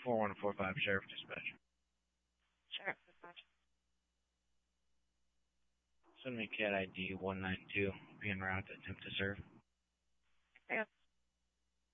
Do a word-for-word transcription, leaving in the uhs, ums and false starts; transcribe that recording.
four one four five, Sheriff Dispatch. Sheriff Dispatch. Send me cat I D one nine two, being route attempt to serve. Yes.